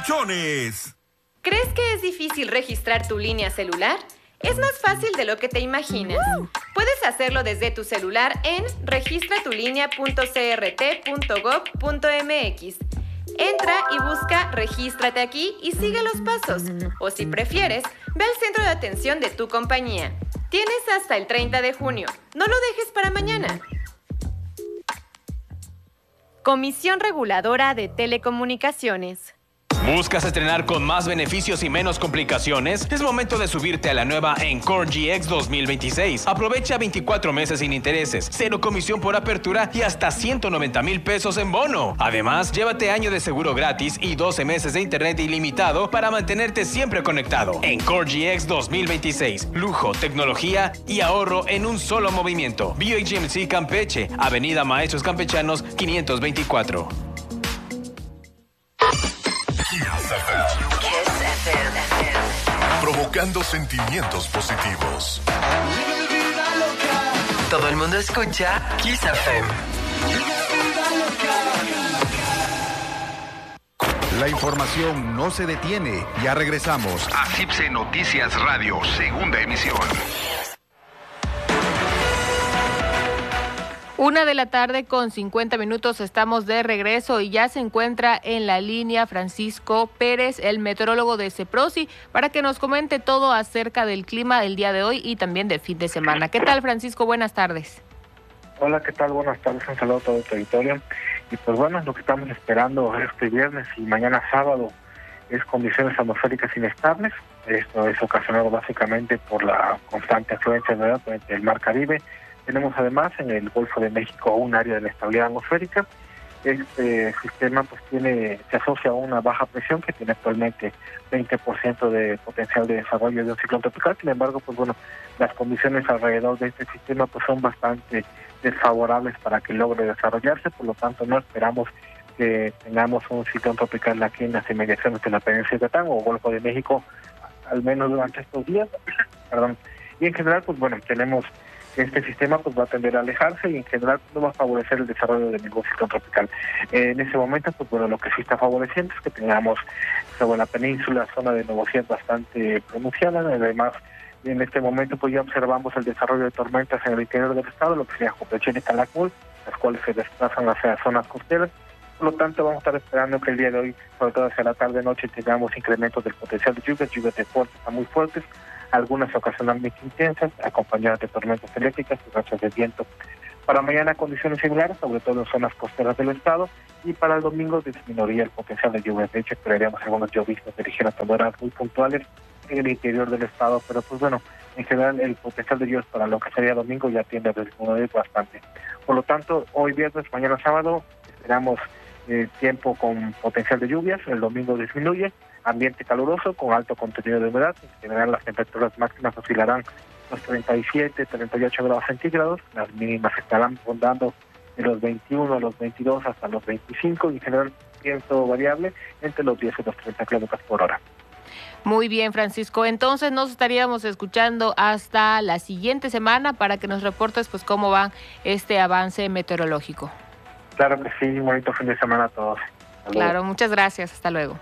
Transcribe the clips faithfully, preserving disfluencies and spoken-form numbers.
Colchones. ¿Crees que es difícil registrar tu línea celular? Es más fácil de lo que te imaginas. Puedes hacerlo desde tu celular en registratulinea punto c r t punto gov punto m x. Entra y busca Regístrate aquí y sigue los pasos. O si prefieres, ve al centro de atención de tu compañía. Tienes hasta el treinta de junio. No lo dejes para mañana. Comisión Reguladora de Telecomunicaciones. ¿Buscas estrenar con más beneficios y menos complicaciones? Es momento de subirte a la nueva Encore G X dos mil veintiséis. Aprovecha veinticuatro meses sin intereses, cero comisión por apertura y hasta ciento noventa mil pesos en bono. Además, llévate año de seguro gratis y doce meses de internet ilimitado para mantenerte siempre conectado. Encore G X dos mil veintiséis. Lujo, tecnología y ahorro en un solo movimiento. B H M C Campeche, Avenida Maestros Campechanos quinientos veinticuatro. Provocando sentimientos positivos. Todo el mundo escucha Kiss F M. La información no se detiene. Ya regresamos a CIPSE Noticias Radio, segunda emisión. Una de la tarde con cincuenta minutos, estamos de regreso y ya se encuentra en la línea Francisco Pérez, el meteorólogo de CEPROSI, para que nos comente todo acerca del clima del día de hoy y también del fin de semana. ¿Qué tal, Francisco? Buenas tardes. Hola, ¿qué tal? Buenas tardes, un saludo a todo tu auditorio. Y pues bueno, lo que estamos esperando este viernes y mañana sábado es condiciones atmosféricas inestables. Esto es ocasionado básicamente por la constante afluencia de humedad del Mar Caribe. Tenemos además en el Golfo de México un área de inestabilidad atmosférica. Este sistema pues tiene se asocia a una baja presión que tiene actualmente veinte por ciento de potencial de desarrollo de un ciclón tropical. Sin embargo, pues bueno, las condiciones alrededor de este sistema pues son bastante desfavorables para que logre desarrollarse. Por lo tanto, no esperamos que tengamos un ciclón tropical aquí en las inmediaciones de la península de Yucatán o Golfo de México, al menos durante estos días. Perdón. Y en general, pues bueno, tenemos este sistema pues va a tender a alejarse y en general no va a favorecer el desarrollo de ningún ciclón tropical. Eh, en ese momento, pues bueno, lo que sí está favoreciendo es que tengamos sobre la península zona de nubosidad bastante pronunciada. Además, en este momento pues ya observamos el desarrollo de tormentas en el interior del estado, lo que sería Jopechén y Calakmul, las cuales se desplazan hacia zonas costeras. Por lo tanto, vamos a estar esperando que el día de hoy, sobre todo hacia la tarde-noche, tengamos incrementos del potencial de lluvias, lluvias de fuertes a muy fuertes, algunas ocasionalmente intensas, acompañadas de tormentas eléctricas y rachas de viento. Para mañana condiciones similares, sobre todo en zonas costeras del estado, y para el domingo disminuiría el potencial de lluvias. De hecho, esperaríamos algunos lloviznas de ligeras tonalidades muy puntuales en el interior del estado, pero pues bueno, en general el potencial de lluvias para lo que sería domingo ya tiende a disminuir bastante. Por lo tanto, hoy viernes, mañana sábado, esperamos eh, tiempo con potencial de lluvias, el domingo disminuye, ambiente caluroso con alto contenido de humedad. En general las temperaturas máximas oscilarán los treinta y siete, treinta y ocho grados centígrados, las mínimas estarán rondando de los veintiuno a los veintidós hasta los veinticinco y en general viento variable entre los diez y los treinta kilómetros por hora. Muy bien, Francisco. Entonces nos estaríamos escuchando hasta la siguiente semana para que nos reportes pues cómo va este avance meteorológico. Claro que sí, un bonito fin de semana a todos. Claro, muchas gracias. Hasta luego.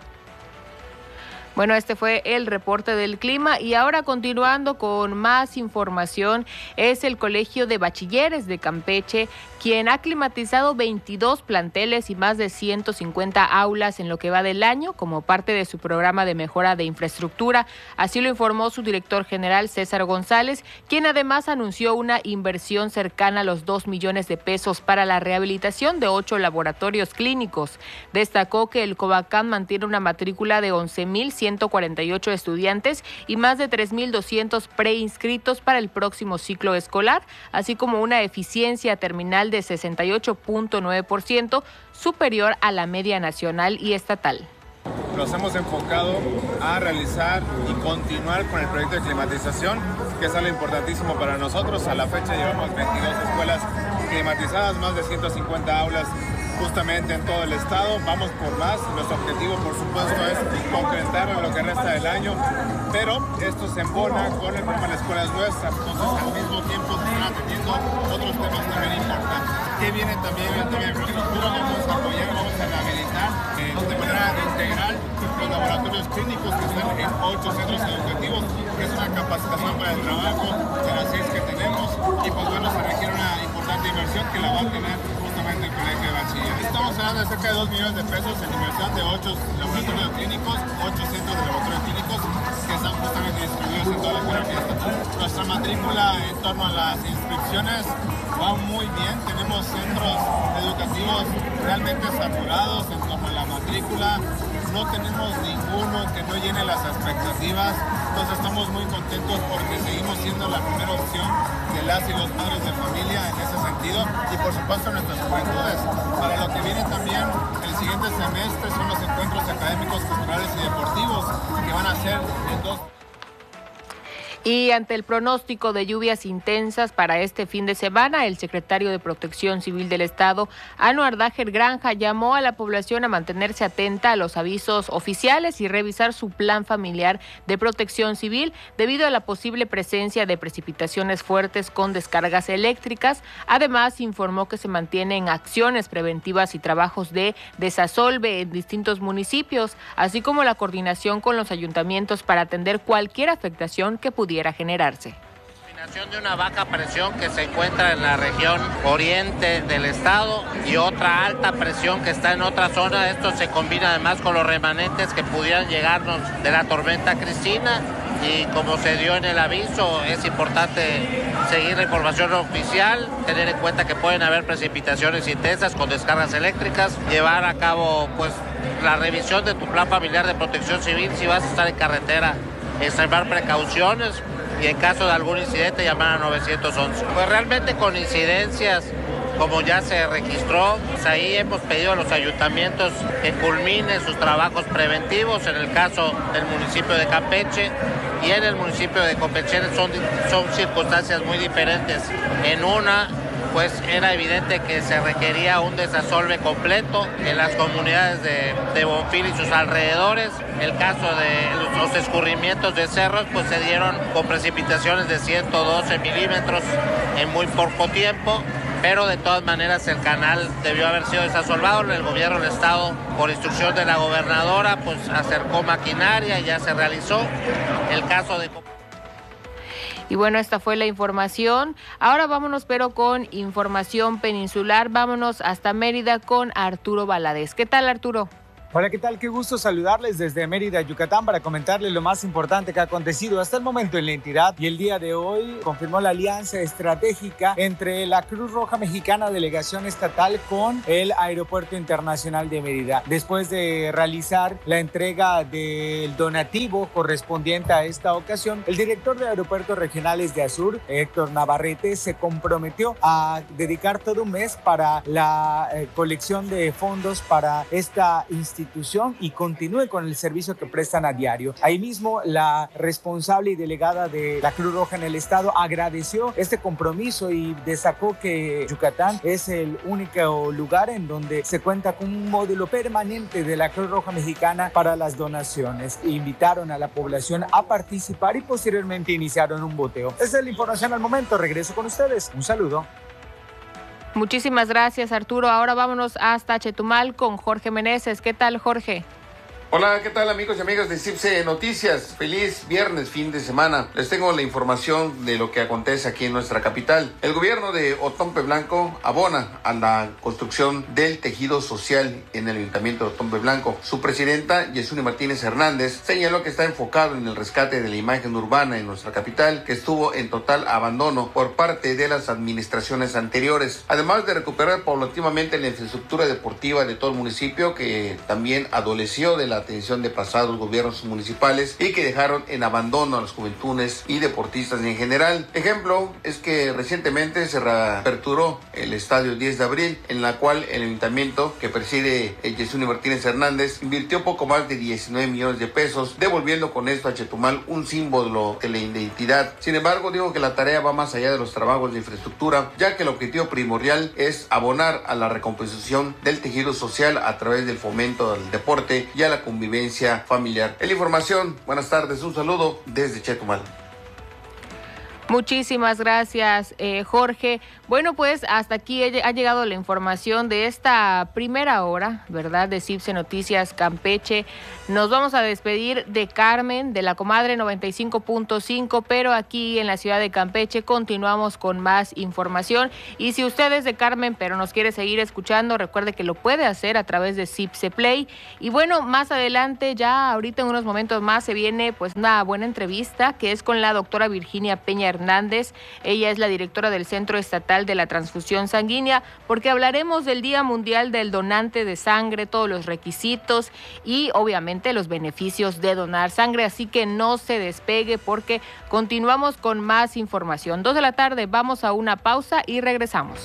Bueno, este fue el reporte del clima y ahora continuando con más información, es el Colegio de Bachilleres de Campeche quien ha climatizado veintidós planteles y más de ciento cincuenta aulas en lo que va del año como parte de su programa de mejora de infraestructura. Así lo informó su director general César González, quien además anunció una inversión cercana a los dos millones de pesos para la rehabilitación de ocho laboratorios clínicos. Destacó que el Covacam mantiene una matrícula de once mil ciento cuarenta y ocho estudiantes y más de tres mil doscientos preinscritos para el próximo ciclo escolar, así como una eficiencia terminal de sesenta y ocho punto nueve por ciento, superior a la media nacional y estatal. Nos hemos enfocado a realizar y continuar con el proyecto de climatización, que es algo importantísimo para nosotros. A la fecha llevamos veintidós escuelas climatizadas, más de ciento cincuenta aulas justamente en todo el estado. Vamos por más. Nuestro objetivo, por supuesto, es concretar en lo que resta del año, pero esto se embona con el programa de las escuelas nuestras. Entonces, al mismo tiempo, se están atendiendo otros temas también importantes. Que viene también el tema de infraestructura. Vamos a apoyar, vamos a rehabilitar eh, de manera integral los ocho centros educativos, que es una capacitación para el trabajo de las seis que tenemos, y pues bueno, se requiere una importante inversión que la va a tener justamente el Colegio de Bachilleres. Estamos hablando de cerca de dos millones de pesos en inversión de ocho laboratorios clínicos, ocho centros de laboratorios clínicos que están justamente distribuidos en toda la geografía estatal. Nuestra matrícula en torno a las inscripciones va muy bien, tenemos centros educativos realmente saturados en torno a la matrícula, no tenemos ninguno que no llene las expectativas, entonces estamos muy contentos porque seguimos siendo la primera opción de las y los padres de familia en ese sentido, y por supuesto nuestras juventudes. Para lo que viene también el siguiente semestre son los encuentros académicos, culturales y deportivos que van a ser en dos... Y ante el pronóstico de lluvias intensas para este fin de semana, el secretario de Protección Civil del Estado, Anuar Dajer Granja, llamó a la población a mantenerse atenta a los avisos oficiales y revisar su plan familiar de protección civil debido a la posible presencia de precipitaciones fuertes con descargas eléctricas. Además, informó que se mantienen acciones preventivas y trabajos de desasolve en distintos municipios, así como la coordinación con los ayuntamientos para atender cualquier afectación que pudiera generarse. De una baja presión que se encuentra en la región oriente del estado y otra alta presión que está en otra zona. Esto se combina además con los remanentes que pudieran llegarnos de la tormenta Cristina, y como se dio en el aviso, es importante seguir la información oficial, tener en cuenta que pueden haber precipitaciones intensas con descargas eléctricas, llevar a cabo pues la revisión de tu plan familiar de protección civil si vas a estar en carretera, extremar precauciones y en caso de algún incidente llamar a nueve once. Pues realmente con incidencias como ya se registró, pues ahí hemos pedido a los ayuntamientos que culminen sus trabajos preventivos. En el caso del municipio de Campeche y en el municipio de Compechén son, son circunstancias muy diferentes. En una, pues era evidente que se requería un desasolve completo en las comunidades de, de Bonfil y sus alrededores. El caso de los, los escurrimientos de cerros, pues se dieron con precipitaciones de ciento doce milímetros en muy poco tiempo, pero de todas maneras el canal debió haber sido desasolvado. El gobierno del estado, por instrucción de la gobernadora, pues acercó maquinaria y ya se realizó. El caso de... Y bueno, esta fue la información. Ahora vámonos, pero con información peninsular. Vámonos hasta Mérida con Arturo Valadez. ¿Qué tal, Arturo? Hola, ¿qué tal? Qué gusto saludarles desde Mérida, Yucatán, para comentarles lo más importante que ha acontecido hasta el momento en la entidad. Y el día de hoy confirmó la alianza estratégica entre la Cruz Roja Mexicana, delegación estatal, con el Aeropuerto Internacional de Mérida. Después de realizar la entrega del donativo correspondiente a esta ocasión, el director de Aeropuertos Regionales de Azur, Héctor Navarrete, se comprometió a dedicar todo un mes para la eh, colección de fondos para esta institución institución y continúe con el servicio que prestan a diario. Ahí mismo, la responsable y delegada de la Cruz Roja en el estado agradeció este compromiso y destacó que Yucatán es el único lugar en donde se cuenta con un módulo permanente de la Cruz Roja Mexicana para las donaciones. Invitaron a la población a participar y posteriormente iniciaron un boteo. Esa es la información al momento. Regreso con ustedes. Un saludo. Muchísimas gracias, Arturo. Ahora vámonos hasta Chetumal con Jorge Meneses. ¿Qué tal, Jorge? Hola, ¿qué tal, amigos y amigas de C I P C Noticias? Feliz viernes, fin de semana. Les tengo la información de lo que acontece aquí en nuestra capital. El gobierno de Otompe Blanco abona a la construcción del tejido social en el Ayuntamiento de Otompe Blanco. Su presidenta, Yesuni Martínez Hernández, señaló que está enfocado en el rescate de la imagen urbana en nuestra capital, que estuvo en total abandono por parte de las administraciones anteriores. Además de recuperar paulatinamente la infraestructura deportiva de todo el municipio, que también adoleció de la atención de pasados gobiernos municipales y que dejaron en abandono a las juventudes y deportistas en general. Ejemplo es que recientemente se reaperturó el estadio diez de abril, en la cual el ayuntamiento que preside Yesuni Martínez Hernández invirtió poco más de diecinueve millones de pesos, devolviendo con esto a Chetumal un símbolo de la identidad. Sin embargo, digo que la tarea va más allá de los trabajos de infraestructura, ya que el objetivo primordial es abonar a la recomposición del tejido social a través del fomento del deporte y a la convivencia familiar. En la información, buenas tardes, un saludo desde Chetumal. Muchísimas gracias, eh, Jorge. Bueno, pues hasta aquí ha llegado la información de esta primera hora, ¿verdad?, de C I P C Noticias Campeche. Nos vamos a despedir de Carmen, de la Comadre noventa y cinco punto cinco, pero aquí en la ciudad de Campeche continuamos con más información. Y si usted es de Carmen, pero nos quiere seguir escuchando, recuerde que lo puede hacer a través de Cipse Play. Y bueno, más adelante, ya ahorita en unos momentos más, se viene pues una buena entrevista que es con la doctora Virginia Peña Hernández. Ella es la directora del Centro Estatal de la Transfusión Sanguínea, porque hablaremos del Día Mundial del Donante de Sangre, todos los requisitos y obviamente los beneficios de donar sangre, así que no se despegue porque continuamos con más información. Dos de la tarde, vamos a una pausa y regresamos.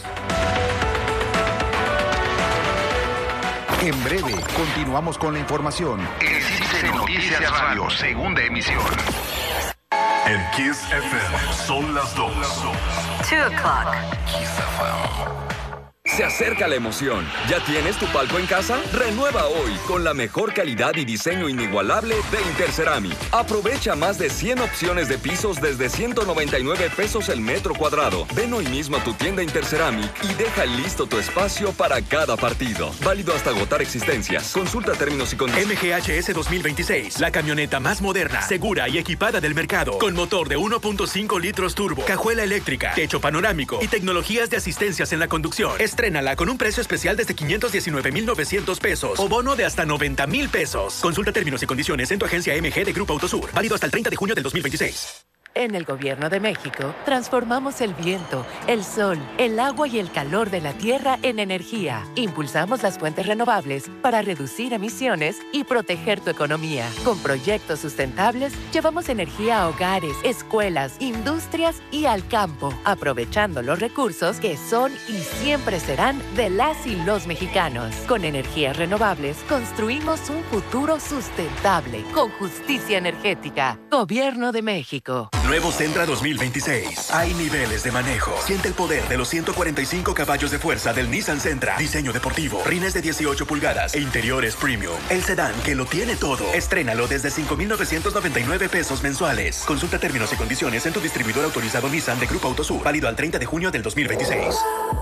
En breve, continuamos con la información. En Cipse Noticias Radio, segunda emisión. En Kiss F M son las dos. Two o'clock. Kiss F M. Se acerca la emoción. ¿Ya tienes tu palco en casa? Renueva hoy con la mejor calidad y diseño inigualable de Interceramic. Aprovecha más de cien opciones de pisos desde ciento noventa y nueve pesos el metro cuadrado. Ven hoy mismo a tu tienda Interceramic y deja listo tu espacio para cada partido. Válido hasta agotar existencias. Consulta términos y condiciones. M G H S dos mil veintiséis, la camioneta más moderna, segura y equipada del mercado, con motor de uno punto cinco litros turbo, cajuela eléctrica, techo panorámico y tecnologías de asistencias en la conducción. Estrénala con un precio especial desde quinientos diecinueve mil novecientos pesos o bono de hasta noventa mil pesos. Consulta términos y condiciones en tu agencia M G de Grupo Autosur. Válido hasta el treinta de junio del dos mil veintiséis. En el Gobierno de México, transformamos el viento, el sol, el agua y el calor de la tierra en energía. Impulsamos las fuentes renovables para reducir emisiones y proteger tu economía. Con proyectos sustentables, llevamos energía a hogares, escuelas, industrias y al campo, aprovechando los recursos que son y siempre serán de las y los mexicanos. Con energías renovables, construimos un futuro sustentable, con justicia energética. Gobierno de México. Nuevo Sentra dos mil veintiséis. Hay niveles de manejo. Siente el poder de los ciento cuarenta y cinco caballos de fuerza del Nissan Sentra. Diseño deportivo, rines de dieciocho pulgadas e interiores premium. El sedán que lo tiene todo. Estrénalo desde cinco mil novecientos noventa y nueve pesos mensuales. Consulta términos y condiciones en tu distribuidor autorizado Nissan de Grupo Autosur. Válido al treinta de junio del dos mil veintiséis.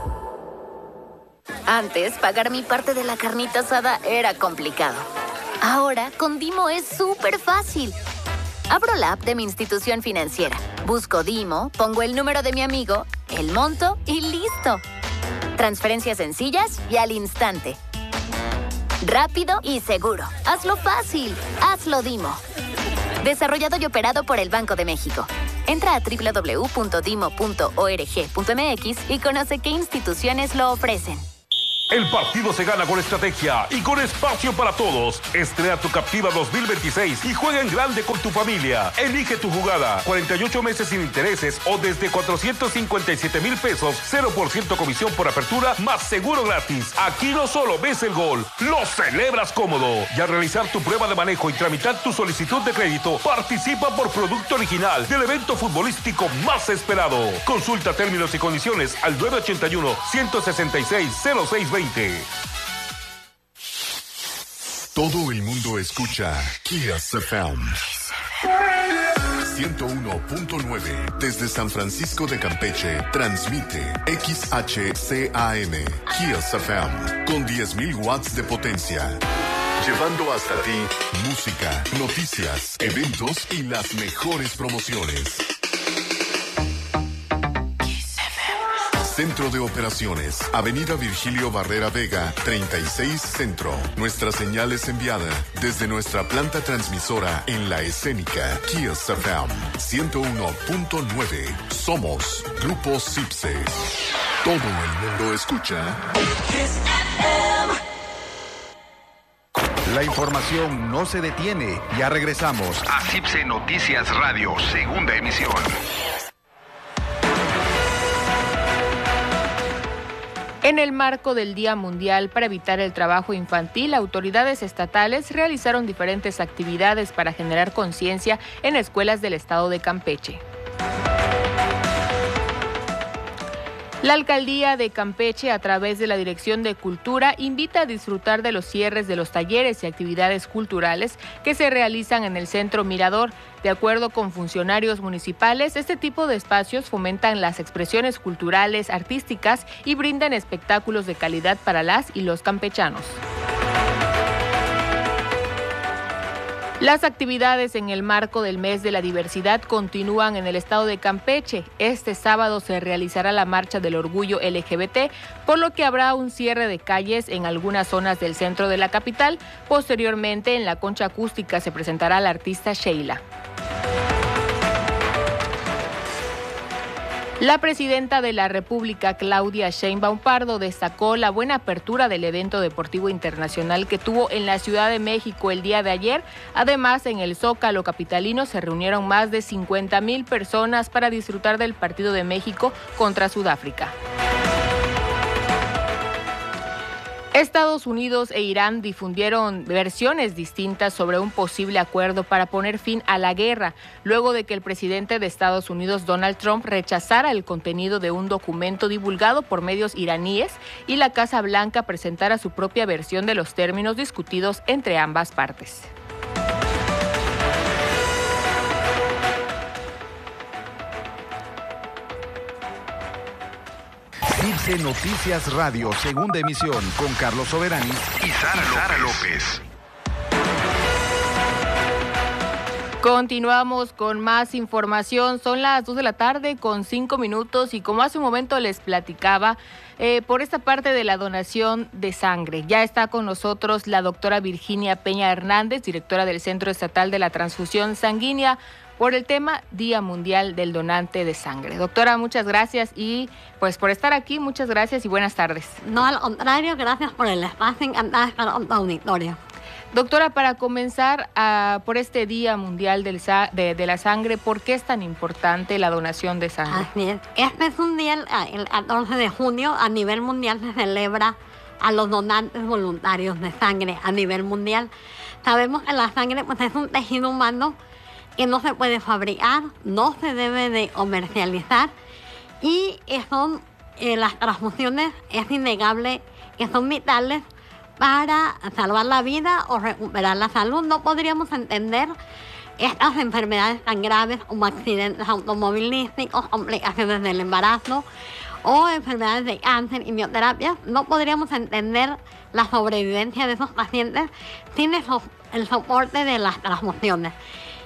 Antes, pagar mi parte de la carnita asada era complicado. Ahora, con Dimo es súper fácil. Abro la app de mi institución financiera, busco Dimo, pongo el número de mi amigo, el monto y listo. Transferencias sencillas y al instante. Rápido y seguro. Hazlo fácil. Hazlo Dimo. Desarrollado y operado por el Banco de México. Entra a doble u doble u doble u punto dimo punto org punto m x y conoce qué instituciones lo ofrecen. El partido se gana con estrategia y con espacio para todos. Estrena tu Captiva dos mil veintiséis y juega en grande con tu familia. Elige tu jugada. cuarenta y ocho meses sin intereses o desde cuatrocientos cincuenta y siete mil pesos. cero por ciento comisión por apertura más seguro gratis. Aquí no solo ves el gol, lo celebras cómodo. Y al realizar tu prueba de manejo y tramitar tu solicitud de crédito, participa por producto original del evento futbolístico más esperado. Consulta términos y condiciones al nueve ochenta y uno, ciento sesenta y seis, cero seis veinte. Todo el mundo escucha Kiss F M ciento uno punto nueve desde San Francisco de Campeche. Transmite X H C A M Kiss F M con diez mil watts de potencia, llevando hasta ti música, noticias, eventos y las mejores promociones. Centro de Operaciones, Avenida Virgilio Barrera Vega, treinta y seis Centro. Nuestra señal es enviada desde nuestra planta transmisora en la escénica Kiss F M ciento uno punto nueve. Somos Grupo Cipse. Todo el mundo escucha Kiss F M. La información no se detiene. Ya regresamos a Cipse Noticias Radio, segunda emisión. En el marco del Día Mundial para Evitar el Trabajo Infantil, autoridades estatales realizaron diferentes actividades para generar conciencia en escuelas del estado de Campeche. La Alcaldía de Campeche, a través de la Dirección de Cultura, invita a disfrutar de los cierres de los talleres y actividades culturales que se realizan en el Centro Mirador. De acuerdo con funcionarios municipales, este tipo de espacios fomentan las expresiones culturales, artísticas y brindan espectáculos de calidad para las y los campechanos. Las actividades en el marco del mes de la diversidad continúan en el estado de Campeche. Este sábado se realizará la Marcha del Orgullo L G B T, por lo que habrá un cierre de calles en algunas zonas del centro de la capital. Posteriormente, en la concha acústica se presentará la artista Sheila. La presidenta de la República, Claudia Sheinbaum Pardo, destacó la buena apertura del evento deportivo internacional que tuvo en la Ciudad de México el día de ayer. Además, en el Zócalo capitalino se reunieron más de cincuenta mil personas para disfrutar del partido de México contra Sudáfrica. Estados Unidos e Irán difundieron versiones distintas sobre un posible acuerdo para poner fin a la guerra, luego de que el presidente de Estados Unidos, Donald Trump, rechazara el contenido de un documento divulgado por medios iraníes y la Casa Blanca presentara su propia versión de los términos discutidos entre ambas partes. C I B C Noticias Radio, segunda emisión, con Carlos Soberanis y Sara, y Sara López. Continuamos con más información. Son las dos de la tarde con cinco minutos y como hace un momento les platicaba, eh, por esta parte de la donación de sangre, ya está con nosotros la doctora Virginia Peña Hernández, directora del Centro Estatal de la Transfusión Sanguínea, por el tema Día Mundial del Donante de Sangre. Doctora, muchas gracias y pues por estar aquí, muchas gracias y buenas tardes. No, al contrario, gracias por el espacio, encantada de estar en tu auditorio. Doctora, para comenzar uh, por este Día Mundial del Sa- de, de la Sangre, ¿por qué es tan importante la donación de sangre? Así es. Este es un día, el catorce de junio, a nivel mundial se celebra a los donantes voluntarios de sangre a nivel mundial. Sabemos que la sangre pues, es un tejido humano que no se puede fabricar, no se debe de comercializar y son eh, las transfusiones, es innegable que son vitales para salvar la vida o recuperar la salud. No podríamos entender estas enfermedades tan graves como accidentes automovilísticos, complicaciones del embarazo o enfermedades de cáncer y bioterapias. No podríamos entender la sobrevivencia de esos pacientes sin el, so- el soporte de las transfusiones.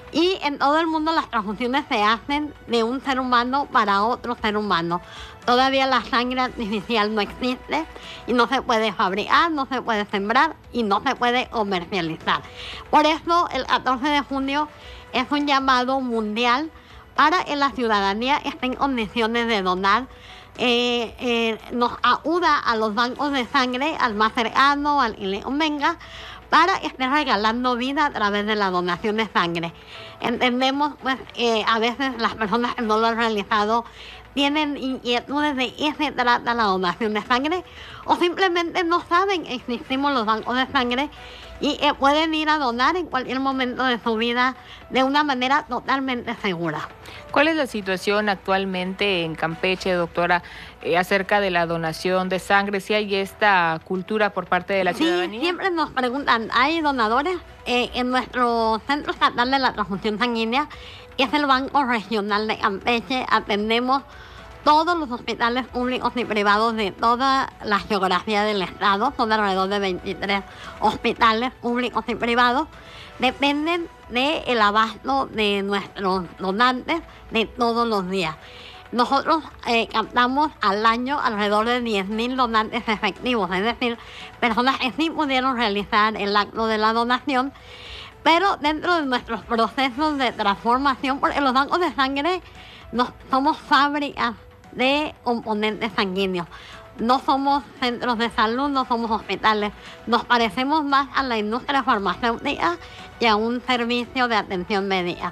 Y en todo el mundo las transfusiones se hacen de un ser humano para otro ser humano. Todavía la sangre artificial no existe y no se puede fabricar, no se puede sembrar y no se puede comercializar. Por eso el catorce de junio es un llamado mundial para que la ciudadanía esté en condiciones de donar. Eh, eh, nos ayuda a los bancos de sangre, al más cercano, al que le convenga, para que esté regalando vida a través de la donación de sangre. Entendemos, pues, que a veces las personas que no lo han realizado tienen inquietudes de qué se trata la donación de sangre o simplemente no saben que existimos los bancos de sangre y que pueden ir a donar en cualquier momento de su vida de una manera totalmente segura. ¿Cuál es la situación actualmente en Campeche, doctora, eh, acerca de la donación de sangre? ¿Si hay esta cultura por parte de la sí, ciudadanía? Siempre nos preguntan, ¿hay donadores? Eh, en nuestro Centro Estatal de la Transfusión Sanguínea, que es el Banco Regional de Campeche, atendemos todos los hospitales públicos y privados de toda la geografía del estado. Son alrededor de veintitrés hospitales públicos y privados. Dependen del abasto de nuestros donantes de todos los días. Nosotros eh, captamos al año alrededor de diez mil donantes efectivos, es decir, personas que sí pudieron realizar el acto de la donación, pero dentro de nuestros procesos de transformación, porque los bancos de sangre no somos fábricas de componentes sanguíneos. No somos centros de salud, no somos hospitales. Nos parecemos más a la industria farmacéutica y a un servicio de atención médica.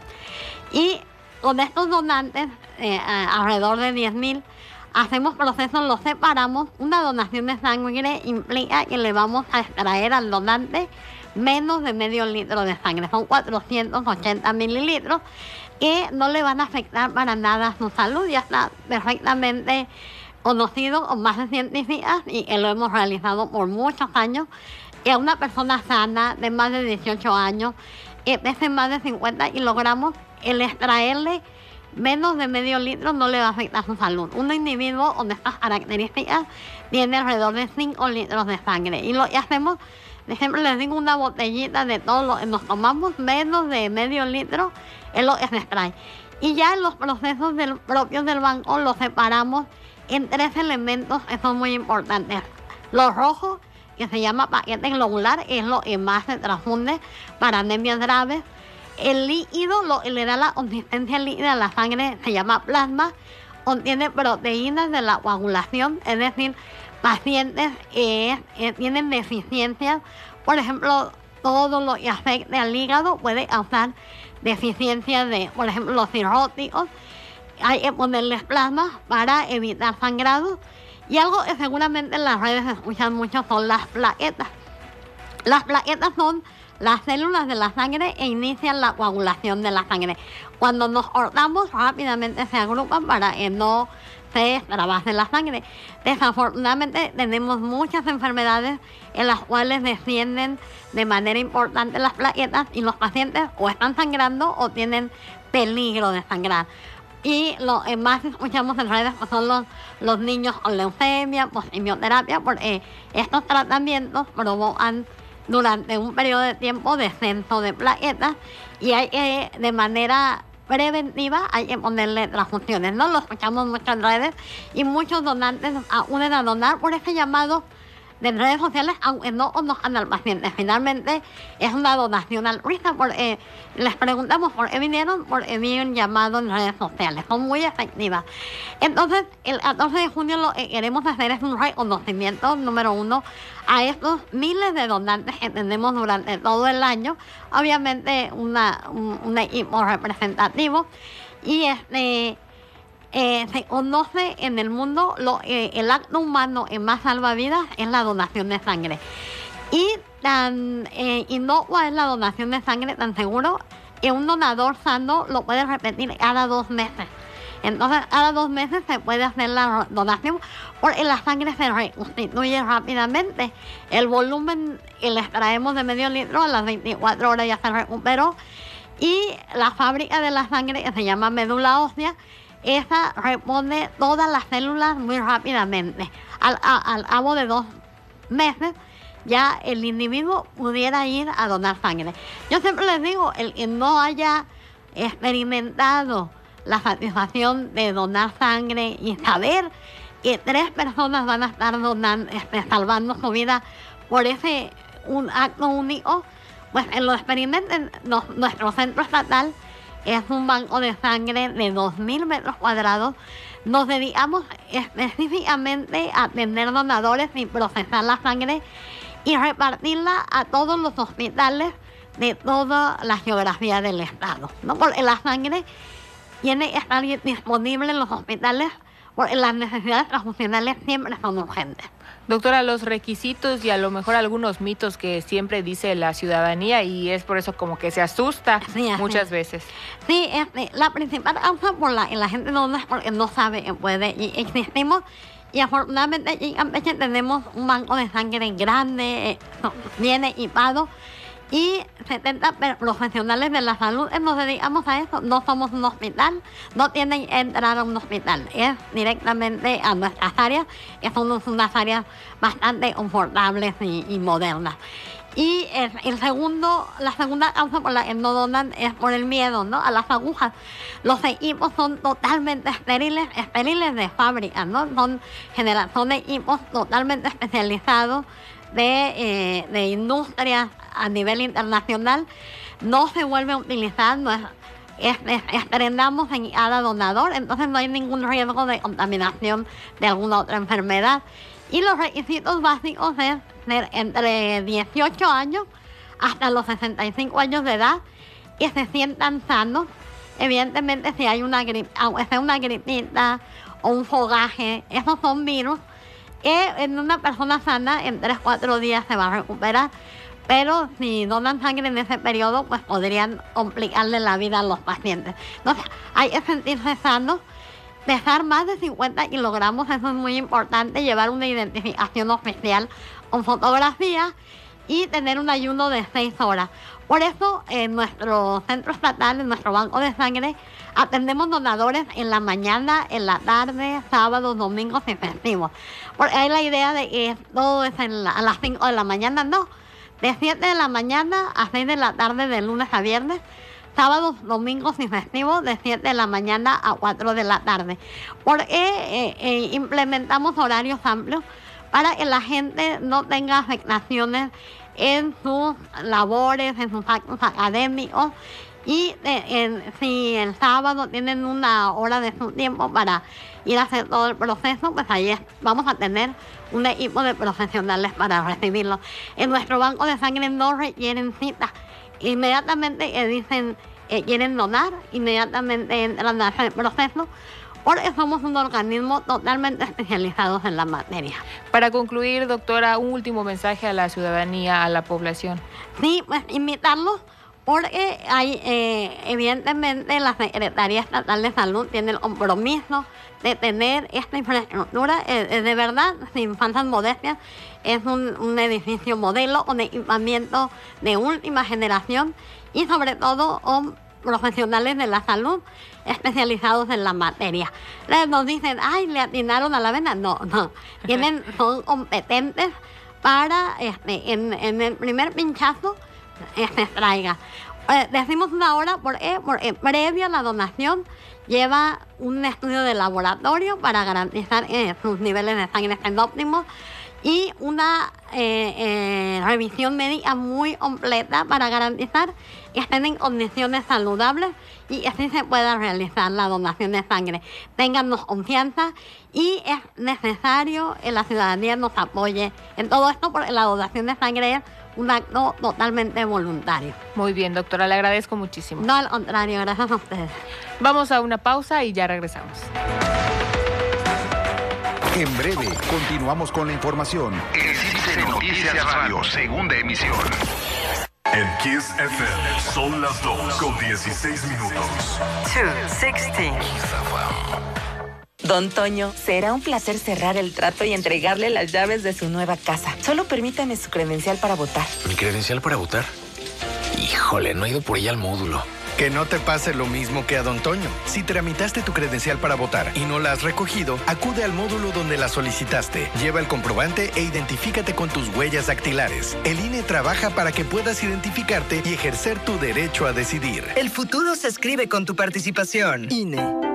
Y con estos donantes, eh, alrededor de diez mil, hacemos procesos, los separamos. Una donación de sangre implica que le vamos a extraer al donante menos de medio litro de sangre. Son cuatrocientos ochenta mililitros que no le van a afectar para nada a su salud. Ya está perfectamente conocido con bases científicas y que lo hemos realizado por muchos años, que a una persona sana de más de dieciocho años, que pese más de cincuenta kilogramos, el extraerle menos de medio litro no le va a afectar a su salud. Un individuo con estas características tiene alrededor de cinco litros de sangre y lo que hacemos siempre les digo una botellita de todo lo que nos tomamos, menos de medio litro, es lo que se extrae. Y ya en los procesos del, propios del banco los separamos en tres elementos que son muy importantes. Los rojos, que se llama paquete globular, es lo que más se transfunde para anemias graves. El líquido, lo que le da la consistencia líquida a la sangre, se llama plasma, contiene proteínas de la coagulación, es decir, pacientes que eh, tienen deficiencias, por ejemplo, todo lo que afecte al hígado puede causar deficiencias de, por ejemplo, los cirróticos. Hay que ponerles plasma para evitar sangrado. Y algo que seguramente en las redes se escuchan mucho son las plaquetas. Las plaquetas son las células de la sangre e inician la coagulación de la sangre. Cuando nos cortamos, rápidamente se agrupan para que no se extravase la sangre. Desafortunadamente tenemos muchas enfermedades en las cuales descienden de manera importante las plaquetas y los pacientes o están sangrando o tienen peligro de sangrar. Y lo que más escuchamos en redes pues son los, los niños con leucemia, pues quimioterapia, porque estos tratamientos provocan durante un periodo de tiempo descenso de plaquetas y hay que, de manera preventiva, hay que ponerle transfusiones, ¿no? Lo escuchamos mucho en redes y muchos donantes acuden a donar por ese llamado de redes sociales, aunque no conozcan al paciente. Finalmente es una donación altruista porque les preguntamos por qué vinieron, porque vi un llamado en redes sociales, son muy efectivas. Entonces, el catorce de junio lo que queremos hacer es un reconocimiento, número uno, a estos miles de donantes que tenemos durante todo el año, obviamente una, un, un equipo representativo, y este... Eh, se conoce en el mundo lo, eh, el acto humano que más salva vidas es la donación de sangre. Y tan eh, inocua es la donación de sangre, tan seguro que un donador sano lo puede repetir cada dos meses. Entonces, cada dos meses se puede hacer la donación porque la sangre se reconstituye rápidamente. El volumen que le extraemos de medio litro a las veinticuatro horas ya se recuperó. Y la fábrica de la sangre, que se llama médula ósea, esa repone todas las células muy rápidamente. Al, a, al cabo de dos meses ya el individuo pudiera ir a donar sangre. Yo siempre les digo, el que no haya experimentado la satisfacción de donar sangre y saber que tres personas van a estar donando, este, salvando su vida por ese un acto único, pues en lo experimenten. Nos, nuestro centro estatal es un banco de sangre de dos mil metros cuadrados. Nos dedicamos específicamente a atender donadores y procesar la sangre y repartirla a todos los hospitales de toda la geografía del estado, ¿no? Porque la sangre tiene que estar disponible en los hospitales porque las necesidades transfusionales siempre son urgentes. Doctora, los requisitos y a lo mejor algunos mitos que siempre dice la ciudadanía y es por eso como que se asusta sí, muchas veces. Sí, este, la principal causa por la que la gente no es porque no sabe que puede y existimos y afortunadamente aquí en Campeche tenemos un banco de sangre grande, eh, bien equipado y setenta profesionales de la salud nos dedicamos a eso. No somos un hospital, no tienen que entrar a un hospital, es directamente a nuestras áreas, que son unas áreas bastante confortables y, y modernas. Y el, el segundo, la segunda causa por la que no donan es por el miedo, ¿no? A las agujas. Los equipos son totalmente estériles, estériles de fábrica, ¿no? Son, general, son equipos totalmente especializados de, eh, de industrias a nivel internacional. No se vuelve a utilizar, no es, es, es, estrenamos en cada donador, entonces no hay ningún riesgo de contaminación de alguna otra enfermedad. Y los requisitos básicos es ser entre dieciocho años hasta los sesenta y cinco años de edad y se sientan sanos. Evidentemente, si hay una gripe, aunque sea una gripita o un fogaje, esos son virus que en una persona sana en tres a cuatro días se va a recuperar. Pero si donan sangre en ese periodo, pues podrían complicarle la vida a los pacientes. Entonces, hay que sentirse sanos. Pesar más de cincuenta kilogramos, eso es muy importante, llevar una identificación oficial con fotografía y tener un ayuno de seis horas. Por eso, en nuestro centro estatal, en nuestro banco de sangre, atendemos donadores en la mañana, en la tarde, sábados, domingos y festivos. Porque hay la idea de que todo es en la, a las cinco de la mañana, no. de siete de la mañana a seis de la tarde de lunes a viernes. Sábados, domingos y festivos de siete de la mañana a cuatro de la tarde. Porque eh, eh, implementamos horarios amplios para que la gente no tenga afectaciones en sus labores, en sus actos académicos. Y eh, en, si el sábado tienen una hora de su tiempo para ir a hacer todo el proceso, pues ahí es, vamos a tener un equipo de profesionales para recibirlo. En nuestro banco de sangre no requieren cita. Inmediatamente que dicen que quieren donar, inmediatamente entran a hacer el proceso, porque somos un organismo totalmente especializados en la materia. Para concluir, doctora, un último mensaje a la ciudadanía, a la población. Sí, pues invitarlos, porque hay, eh, evidentemente la Secretaría Estatal de Salud tiene el compromiso de tener esta infraestructura, eh, de verdad, sin falsas modestias, es un, un edificio modelo con equipamiento de última generación y sobre todo con profesionales de la salud especializados en la materia. Nos dicen, ay, le atinaron a la vena. No, no. Tienen, son competentes para, este, en, en el primer pinchazo, se traiga. Eh, decimos una hora, ¿por qué? Porque previo a la donación lleva un estudio de laboratorio para garantizar eh, sus niveles de sangre estén óptimos y una eh, eh, revisión médica muy completa para garantizar que estén en condiciones saludables y así se pueda realizar la donación de sangre. Téngannos confianza y es necesario que la ciudadanía nos apoye en todo esto porque la donación de sangre es un acto totalmente voluntario. Muy bien, doctora, le agradezco muchísimo. No, al contrario, gracias a ustedes. Vamos a una pausa y ya regresamos. En breve, continuamos con la información. En C I B S E Noticias Radio, segunda emisión. En Kiss F M son las dos con dieciséis minutos. two sixteen. Don Toño, será un placer cerrar el trato y entregarle las llaves de su nueva casa. Solo permítame su credencial para votar. ¿Mi credencial para votar? Híjole, no he ido por ella al módulo. Que no te pase lo mismo que a Don Toño. Si tramitaste tu credencial para votar y no la has recogido, acude al módulo donde la solicitaste. Lleva el comprobante e identifícate con tus huellas dactilares. El I N E trabaja para que puedas identificarte y ejercer tu derecho a decidir. El futuro se escribe con tu participación. I N E.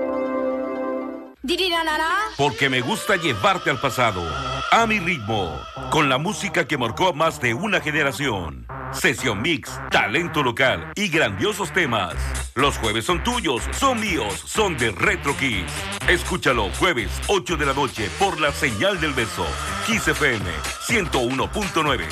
Porque me gusta llevarte al pasado, a mi ritmo, con la música que marcó a más de una generación. Sesión mix, talento local y grandiosos temas. Los jueves son tuyos, son míos, son de Retro Kiss. Escúchalo jueves ocho de la noche por la señal del beso. Kiss F M ciento uno punto nueve.